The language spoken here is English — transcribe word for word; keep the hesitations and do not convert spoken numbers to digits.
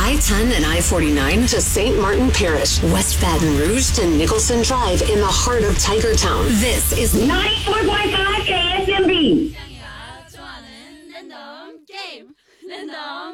I ten and I forty-nine to Saint Martin Parish, West Baton Rouge to Nicholson Drive in the heart of Tiger Town. This is ninety-four point five K S M B.